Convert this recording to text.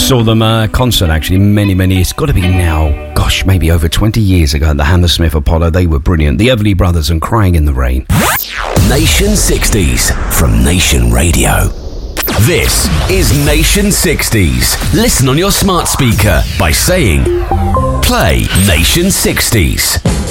Saw them concert actually it's got to be now, gosh, maybe over 20 years ago at the Hammersmith Apollo. They were brilliant. The Everly Brothers and Crying in the Rain. Nation 60s from Nation Radio. This is Nation 60s. Listen on your smart speaker by saying, play Nation 60s.